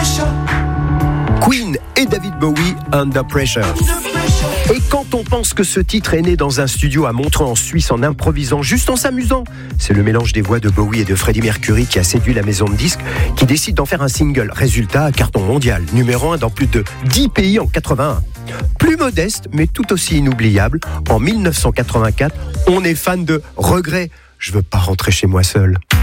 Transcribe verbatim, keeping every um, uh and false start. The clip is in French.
Queen et David Bowie, Under Pressure. Et quand on pense que ce titre est né dans un studio à Montreux en Suisse en improvisant, juste en s'amusant, c'est le mélange des voix de Bowie et de Freddie Mercury qui a séduit la maison de disques qui décide d'en faire un single. Résultat, carton mondial, numéro un dans plus de dix pays en quatre-vingt-un. Plus modeste, mais tout aussi inoubliable, en mille neuf cent quatre-vingt-quatre, on est fan de Regret. Je veux pas rentrer chez moi seul.